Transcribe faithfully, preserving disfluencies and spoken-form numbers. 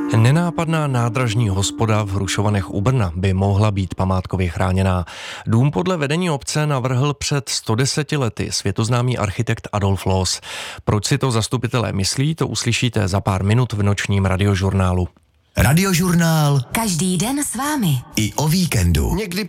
Nenápadná nádražní hospoda v Hrušovanech u Brna by mohla být památkově chráněná. Dům podle vedení obce navrhl před sto deseti lety světoznámý architekt Adolf Loos. Proč si to zastupitelé myslí, to uslyšíte za pár minut v nočním radiožurnálu. Radiožurnál. Každý den s vámi. I o víkendu. Někdy